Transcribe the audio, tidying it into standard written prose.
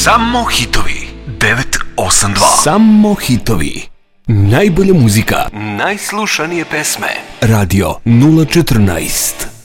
Samo hitovi 982. Samo hitovi. Najbolja muzika. Najslušanije pesme. Radio 014.